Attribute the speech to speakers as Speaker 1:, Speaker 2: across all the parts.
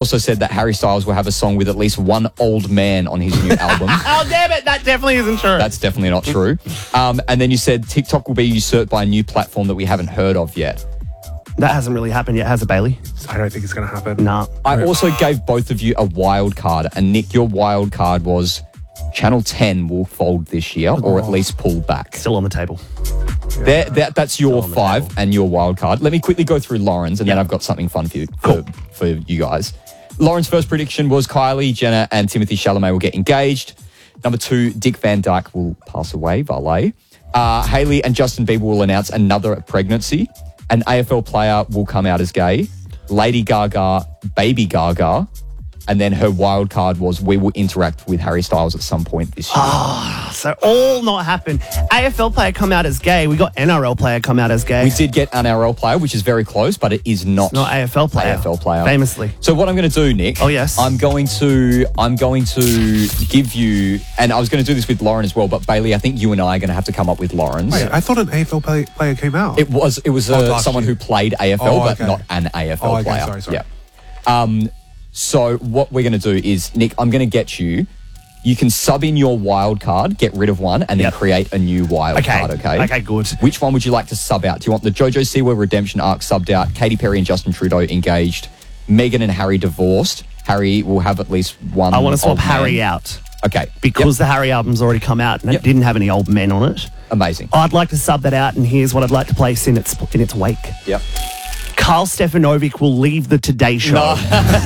Speaker 1: also said that Harry Styles will have a song with at least one old man on his new album.
Speaker 2: Oh, damn it. That definitely isn't true.
Speaker 1: That's definitely not true. And then you said TikTok will be usurped by a new platform that we haven't heard of yet.
Speaker 2: That hasn't really happened yet, has it, Bailey?
Speaker 3: I don't think it's going to happen.
Speaker 2: Nah.
Speaker 1: I also gave both of you a wild card. And Nick, your wild card was Channel 10 will fold this year or at least pull back.
Speaker 2: Still on the table.
Speaker 1: That's your 5 and your wild card. Let me quickly go through Lauren's and then I've got something fun for you guys. Lauren's first prediction was Kylie Jenner and Timothée Chalamet will get engaged. Number 2, Dick Van Dyke will pass away, valet. Hailey and Justin Bieber will announce another pregnancy. An AFL player will come out as gay. Lady Gaga, Baby Gaga. And then her wild card was we will interact with Harry Styles at some point this year.
Speaker 2: So all not happened. AFL player come out as gay. We got NRL player come out as gay.
Speaker 1: We did get an NRL player, which is very close, but it is not
Speaker 2: AFL player.
Speaker 1: AFL player.
Speaker 2: Famously.
Speaker 1: So what I'm going to do, Nick.
Speaker 2: Oh, yes.
Speaker 1: I'm going to give you, and I was going to do this with Lauren as well, but Bailey, I think you and I are going to have to come up with Lauren's.
Speaker 3: Wait, I thought an AFL player came out.
Speaker 1: It was someone who played AFL, but not an AFL player.
Speaker 3: Sorry.
Speaker 1: Yeah. So what we're going to do is, Nick, I'm going to get you. You can sub in your wild card, get rid of one, and then create a new wild card, okay?
Speaker 2: Okay, good.
Speaker 1: Which one would you like to sub out? Do you want the JoJo Siwa redemption arc subbed out, Katy Perry and Justin Trudeau engaged, Meghan and Harry divorced? Harry will have at least one.
Speaker 2: I want to swap
Speaker 1: old man.
Speaker 2: Harry out.
Speaker 1: Okay.
Speaker 2: Because the Harry album's already come out and it didn't have any old men on it.
Speaker 1: Amazing.
Speaker 2: I'd like to sub that out, and here's what I'd like to place in its wake.
Speaker 1: Yep.
Speaker 2: Carl Stefanovic will leave the Today Show. No.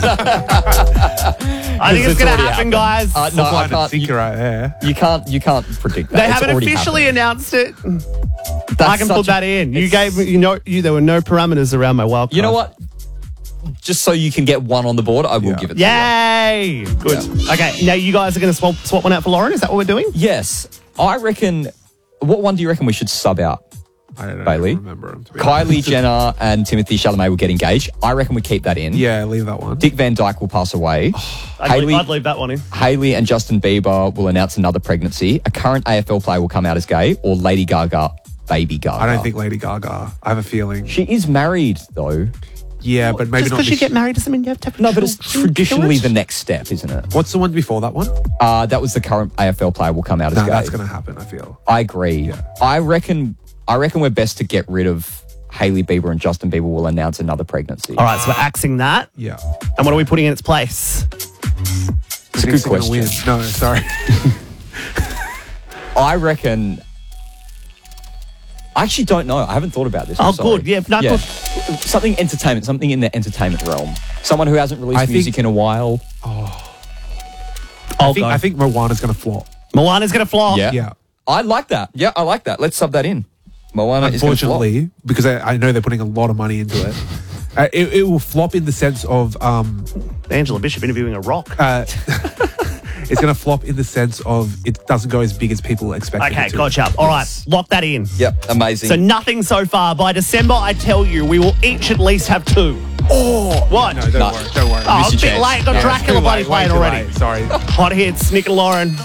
Speaker 2: I think it's going to happen, guys.
Speaker 1: No, I can't.
Speaker 3: Thinker right there.
Speaker 1: You can't predict that.
Speaker 2: They haven't officially announced it. I can put that in. There were no parameters around my wild card.
Speaker 1: You know what? Just so you can get one on the board, I will give it to you.
Speaker 2: Yay! Good. Yeah. Okay, now you guys are going to swap one out for Lauren? Is that what we're doing?
Speaker 1: Yes. I reckon... What one do you reckon we should sub out?
Speaker 3: I don't know.
Speaker 1: Bailey?
Speaker 3: I don't remember him,
Speaker 1: Kylie Jenner and Timothée Chalamet will get engaged. I reckon we keep that in.
Speaker 3: Yeah, leave that one.
Speaker 1: Dick Van Dyke will pass away.
Speaker 2: I'd leave that one in.
Speaker 1: Hailey and Justin Bieber will announce another pregnancy. A current AFL player will come out as gay. Or Lady Gaga, Baby Gaga.
Speaker 3: I don't think Lady Gaga. I have a feeling.
Speaker 1: She is married, though.
Speaker 3: Yeah, but maybe
Speaker 2: just
Speaker 3: not.
Speaker 2: Because you get married doesn't mean you have to have
Speaker 1: No, but it's traditionally the next step, isn't it?
Speaker 3: What's the one before that one?
Speaker 1: That was the current AFL player will come out as gay.
Speaker 3: That's going to happen, I feel.
Speaker 1: I agree.
Speaker 3: Yeah.
Speaker 1: I reckon we're best to get rid of Hailey Bieber and Justin Bieber will announce another pregnancy.
Speaker 2: All right, so we're axing that.
Speaker 3: Yeah.
Speaker 2: And what are we putting in its place?
Speaker 1: It's a good question.
Speaker 3: No, sorry.
Speaker 1: I reckon... I actually don't know. I haven't thought about this. I'm sorry.
Speaker 2: Good. Yeah, good.
Speaker 1: Something entertainment, something in the entertainment realm. Someone who hasn't released music in a while.
Speaker 3: I think Moana's going to flop.
Speaker 2: Moana's going to flop?
Speaker 3: Yeah.
Speaker 1: I like that. Yeah, I like that. Let's sub that in. Moana is going to flop.
Speaker 3: Unfortunately, because I know they're putting a lot of money into it, it will flop in the sense of...
Speaker 2: Angela Bishop interviewing a rock.
Speaker 3: It's going to flop in the sense of it doesn't go as big as people expected.
Speaker 2: Okay,
Speaker 3: it to.
Speaker 2: gotcha. All right, lock that in.
Speaker 1: Yep, amazing.
Speaker 2: So nothing so far. By December, I tell you, we will each at least have 2. Oh, what?
Speaker 3: No, don't worry.
Speaker 2: Oh, I'm a bit late. Got Dracula bloody playing already.
Speaker 3: Sorry.
Speaker 2: Hot hits, Nick and Lauren.